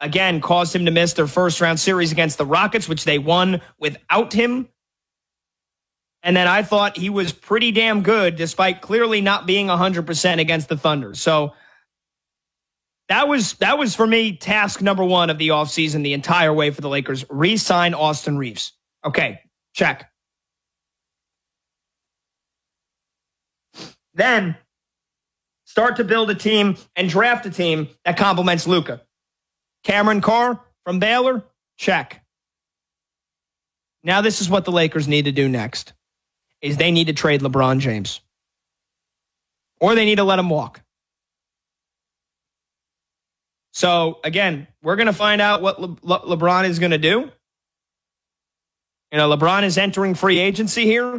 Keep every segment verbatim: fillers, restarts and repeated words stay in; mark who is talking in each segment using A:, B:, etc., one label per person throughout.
A: again, caused him to miss their first round series against the Rockets, which they won without him. And then I thought he was pretty damn good, despite clearly not being one hundred percent against the Thunder. So that was, that was for me, task number one of the offseason the entire way for the Lakers. Re-sign Austin Reeves. Okay, check. Then start to build a team and draft a team that complements Luka. Cameron Carr from Baylor, check. Now this is what the Lakers need to do next, is they need to trade LeBron James. Or they need to let him walk. So, again, we're going to find out what Le- Le- LeBron is going to do. You know, LeBron is entering free agency here.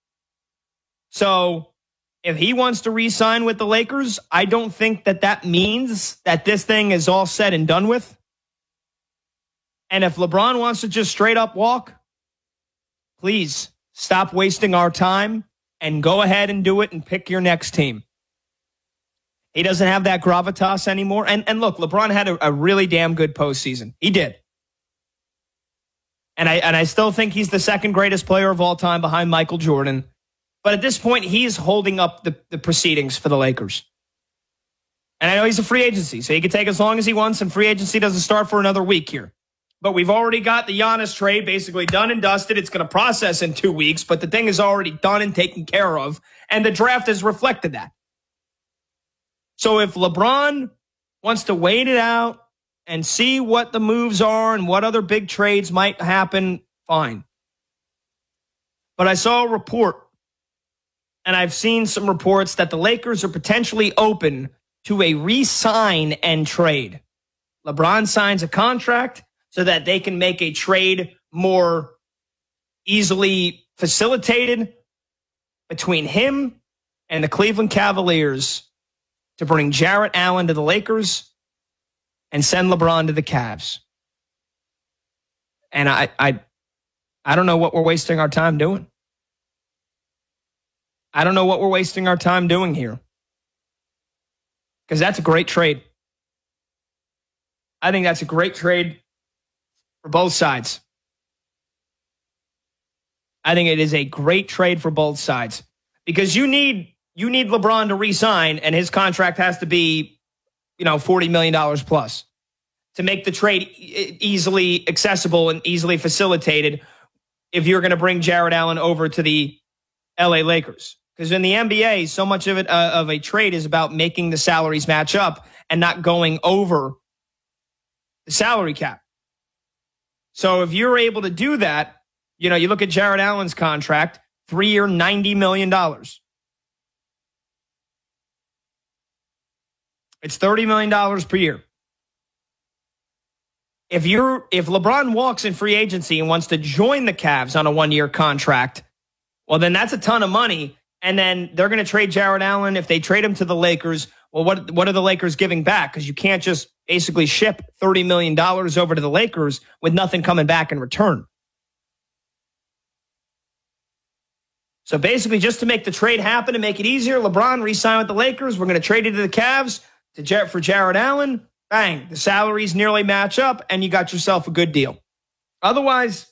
A: So, if he wants to re-sign with the Lakers, I don't think that that means that this thing is all said and done with. And if LeBron wants to just straight up walk, please stop wasting our time and go ahead and do it and pick your next team. He doesn't have that gravitas anymore. And, and look, LeBron had a, a really damn good postseason. He did. And I, and I still think he's the second greatest player of all time behind Michael Jordan. But at this point, he's holding up the, the proceedings for the Lakers. And I know he's a free agency, so he can take as long as he wants, and free agency doesn't start for another week here. But we've already got the Giannis trade basically done and dusted. It's going to process in two weeks, but the thing is already done and taken care of, and the draft has reflected that. So if LeBron wants to wait it out and see what the moves are and what other big trades might happen, fine. But I saw a report, and I've seen some reports that the Lakers are potentially open to a re-sign and trade. LeBron signs a contract so that they can make a trade more easily facilitated between him and the Cleveland Cavaliers to bring Jarrett Allen to the Lakers and send LeBron to the Cavs. And I, I, I don't know what we're wasting our time doing. I don't know what we're wasting our time doing here. Because that's a great trade. I think that's a great trade for both sides. I think it is a great trade for both sides. Because you need you need LeBron to re-sign, and his contract has to be, you know, forty million dollars plus to make the trade e- easily accessible and easily facilitated if you're going to bring Jarrett Allen over to the L A Lakers. Because in the N B A, so much of it uh, of a trade is about making the salaries match up and not going over the salary cap. So if you're able to do that, you know, you look at Jarrett Allen's contract, three-year, ninety million dollars. It's thirty million dollars per year. If you're if LeBron walks in free agency and wants to join the Cavs on a one-year contract, well, then that's a ton of money. And then they're going to trade Jarrett Allen. If they trade him to the Lakers, well, what, what are the Lakers giving back? Because you can't just basically ship thirty million dollars over to the Lakers with nothing coming back in return. So basically, just to make the trade happen and make it easier, LeBron re-sign with the Lakers. We're going to trade it to the Cavs to Jar- for Jarrett Allen. Bang, the salaries nearly match up, and you got yourself a good deal. Otherwise,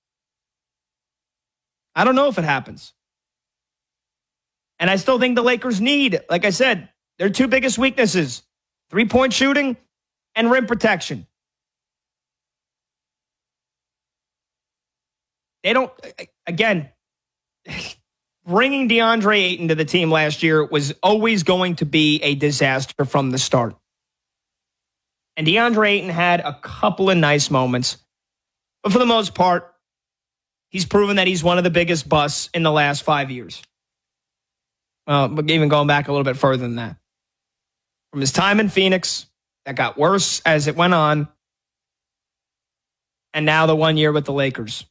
A: I don't know if it happens. And I still think the Lakers need, like I said, their two biggest weaknesses, three-point shooting and rim protection. They don't, again, bringing DeAndre Ayton to the team last year was always going to be a disaster from the start. And DeAndre Ayton had a couple of nice moments. But for the most part, he's proven that he's one of the biggest busts in the last five years. Well, but even going back a little bit further than that. From his time in Phoenix, that got worse as it went on. And now the one year with the Lakers.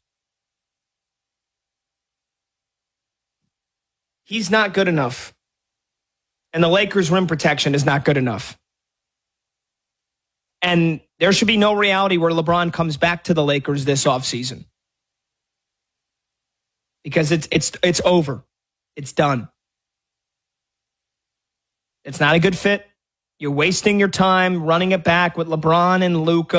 A: He's not good enough. And the Lakers' rim protection is not good enough. And there should be no reality where LeBron comes back to the Lakers this offseason. Because it's it's it's over. It's done. It's not a good fit. You're wasting your time running it back with LeBron and Luka.